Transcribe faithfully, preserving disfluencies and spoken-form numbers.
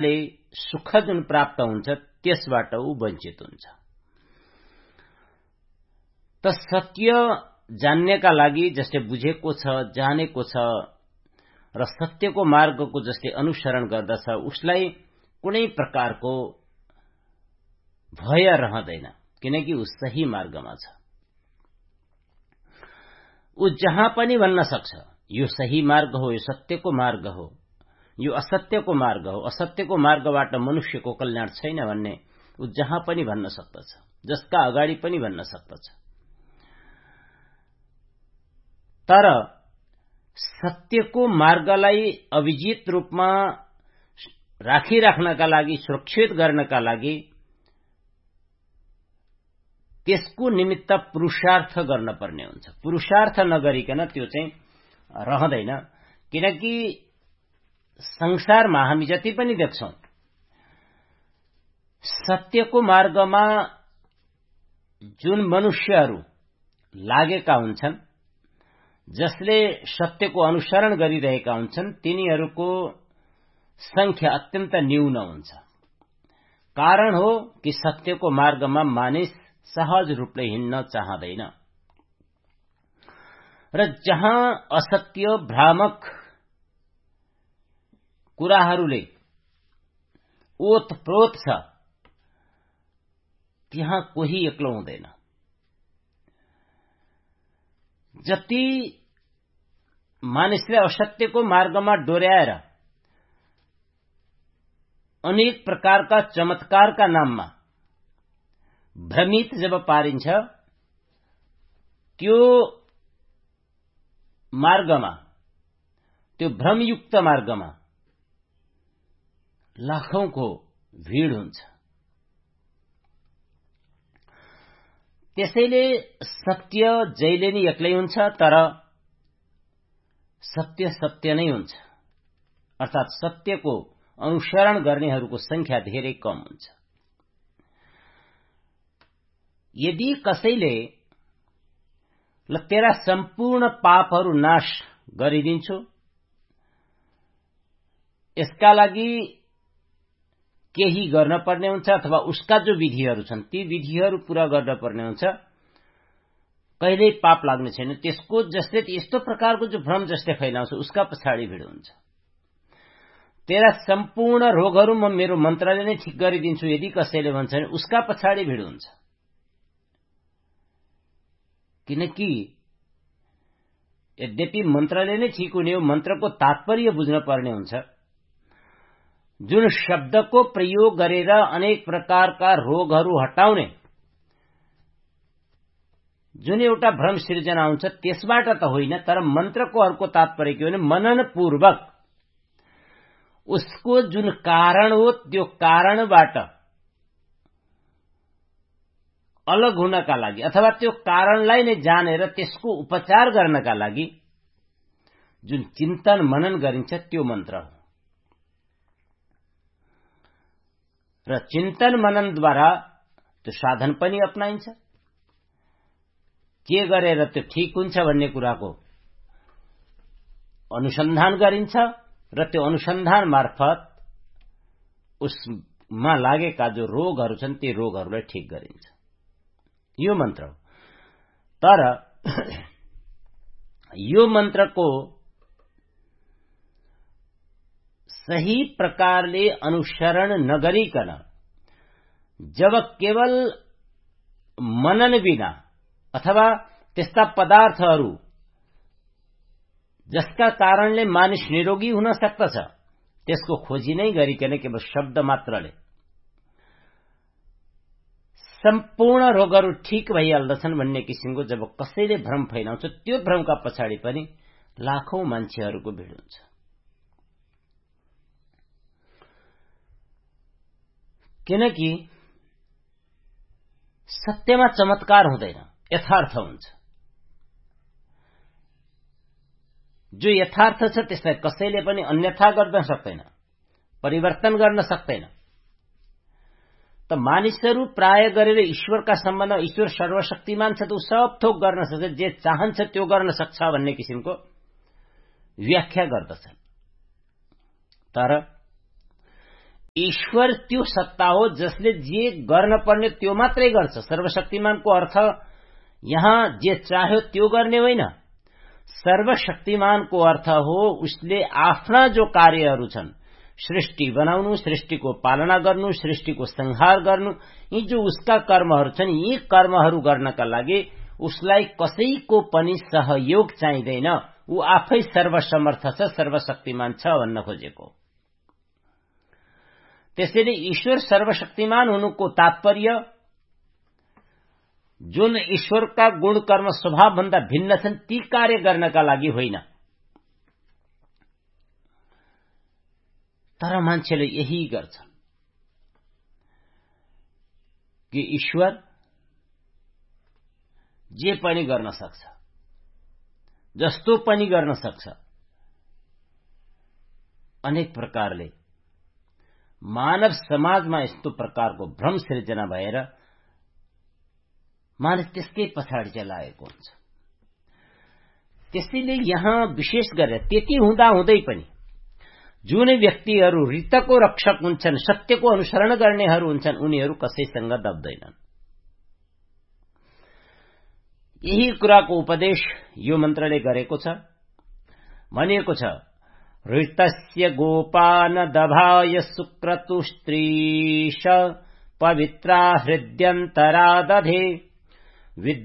सुख जुन प्राप्त हुन्छ त्यसबाट ऊ वञ्चित हुन्छ। त सत्य जान्नेका लागि जसले बुझेको छ, जानेको छ र सत्यको मार्गको जसले अनुसरण गर्दछ उसलाई कुनै प्रकारको भय रहँदैन, किनकि ऊ सही मार्गमा छ। ऊ जहाँ पनि भन्न सक्छ यो सही मार्ग हो, यो सत्यको मार्ग हो, यो असत्यको मार्ग हो, असत्यको मार्गबाट मनुष्यको कल्याण छैन भन्ने ऊ जहाँ पनि भन्न सक्दछ, जसका अगाडि पनि भन्न सक्दछ। तर सत्यको मार्गलाई अविजित रूपमा राखिराख्नका लागि, सुरक्षित गर्नका लागि त्यसको निमित्त पुरुषार्थ गर्न पर्ने हुन्छ। पुरुषार्थ नगरिकन त्यो चाहिँ रहँदैन, किनकि संसारमा हामी जति पनि देख्छौं सत्यको मार्गमा जुन मनुष्यहरू लागेका हुन्छन्, जसले सत्यको अनुसरण गरिरहेका हुन्छन्, तिनीहरूको संख्या अत्यन्त न्यून हुन्छ। कारण हो कि सत्यको मार्गमा मानिस सहज रूपले हिँड्न चाहँदैन र जहाँ असत्य भ्रामक कुराहरूले ओतप्रोत छ त्यहाँ कोही एक्लो हुँदैन। जति मानिसले असत्यको मार्गमा डोर्याएर अनेक प्रकारका चमत्कारका नाममा भ्रमित जब पारिन्छ, त्यो मार्गमा, त्यो भ्रमयुक्त मार्गमा लाखौंको भीड़ हुन्छ। त्यसैले सत्य जहिले नि एक्लै हुन्छ, तर सत्य सत्य नै हुन्छ, अर्थात सत्यको अनुसरण गर्नेहरूको संख्या धेरै कम हुन्छ। यदि कसैले ल तेरा सम्पूर्ण पापहरू नाश गरिदिन्छु, यसका लागि केही गर्न पर्ने हुन्छ अथवा उसका जो विधिहरू छन् ती विधिहरू पूरा गर्न पर्ने हुन्छ, कहिल्यै पाप लाग्ने छैन, त्यसको जसले यस्तो प्रकारको जो भ्रम जसले फैलाउँछ उसका पछाडि भिड हुन्छ। तेरा सम्पूर्ण रोगहरू म मेरो मन्त्रले नै ठीक गरिदिन्छु यदि कसैले भन्छ भने उसका पछाडि भिड हुन्छ। किनकि यद्यपि मन्त्रले नै ठीक हुने हो, मन्त्रको तात्पर्य बुझ्न पर्ने हुन्छ। जुन शब्दको प्रयोग गरेर अनेक प्रकारका रोगहरू हटाउने जुन एउटा भ्रम सृजना हुन्छ त्यसबाट त होइन, तर मन्त्रको अर्को तात्पर्य के हो भने मननपूर्वक उसको जुन कारण हो त्यो कारणबाट अलग हुनका लागि अथवा त्यो कारणलाई नै जानेर त्यसको उपचार गर्नका लागि जुन चिन्तन मनन गरिन्छ त्यो मन्त्र हो। र चिन्तन मननद्वारा त्यो साधन पनि अपनाइन्छ, के गरेर त्यो ठीक हुन्छ भन्ने कुराको अनुसन्धान गरिन्छ र त्यो अनुसन्धान मार्फत उसमा लागेका जो रोगहरू छन् ती रोगहरूलाई ठीक गरिन्छ। यो मन्त्र हो। तर यो मन्त्रको सही प्रकारले अनुसरण नगरिकन जब केवल मनन बिना अथवा त्यस्ता पदार्थहरू जसका कारणले मानिस निरोगी हुन सक्दछ त्यसको खोजी नै गरिकन केवल शब्द मात्रले सम्पूर्ण रोगहरू ठीक भइहाल्दछन् भन्ने किसिमको जब कसैले भ्रम फैलाउँछ त्यो भ्रमका पछाडि पनि लाखौं मान्छेहरूको भिड हुन्छ। किनकि सत्यमा चमत्कार हुँदैन, यथार्थ हुन्छ। जो यथार्थ छ त्यसलाई कसैले पनि अन्यथा गर्न सक्दैन, परिवर्तन गर्न सक्दैन। त मानिसहरू प्राय गरेर ईश्वरका सम्बन्धमा ईश्वर सर्वशक्तिमान छ त ऊ सब थोक गर्न सक्छ, जे चाहन्छ त्यो गर्न सक्छ भन्ने किसिमको व्याख्या गर्दछन्। तर ईश्वर त्यो सत्ता हो जसले जे गर्न पर्ने त्यो मात्रै गर्छ। सर्वशक्तिमानको अर्थ यहाँ जे चाह्यो त्यो गर्ने होइन। सर्वशक्तिमानको अर्थ हो उसले आफ्ना जो कार्यहरू छन्, सृष्टि बनाउनु, सृष्टिको पालना गर्नु, सृष्टिको संहार गर्नु, यी जो उसका कर्महरू छन्, यी कर्महरू गर्नका लागि उसलाई कसैको पनि सहयोग चाहिँदैन। ऊ आफै सर्वसमर्थ छ, सर्वशक्तिमान छ भन्न खोजेको। त्यसैले ईश्वर सर्वशक्तिमान हुनुको तात्पर्य जुन ईश्वरका गुण कर्म स्वभाव भन्दा भिन्न छन् ती कार्य गर्नका लागि होइन। तर मान्छेले यही गर्छ कि ईश्वर जे पनि गर्न सक्छ, जस्तो पनि गर्न सक्छ। अनेक प्रकारले मानव समाजमा यस्तो प्रकारको भ्रम सृजना भएर मानिस त्यसकै पछाडि चलाएको हुन्छ। त्यसैले यहाँ विशेष गरेर त्यति हुँदा हुँदै पनि जुन व्यक्तिहरू रीतको रक्षक हुन्छन्, सत्यको अनुसरण गर्नेहरू हुन्छन्, उनीहरू कसैसँग दब्दैनन्। यही कुराको उपदेश यो मन्त्रले गरेको छ। भनिएको छ, ऋतस्य गोपान दभाय सुक्रतुस्त्रीश पवित्रा हृद्यन्तरा दधे।